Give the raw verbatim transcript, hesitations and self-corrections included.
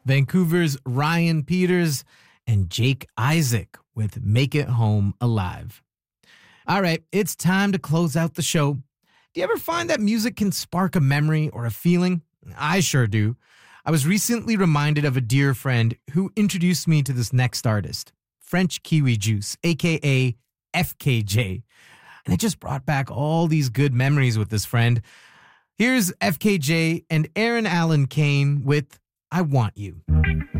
Vancouver's Ryan Peters, and Jake Isaac with Make It Home Alive. All right, it's time to close out the show. Do you ever find that music can spark a memory or a feeling? I sure do. I was recently reminded of a dear friend who introduced me to this next artist, French Kiwi Juice, a k a. F K J. And it just brought back all these good memories with this friend. Here's F K J and Aaron Allen Kane with I Want You.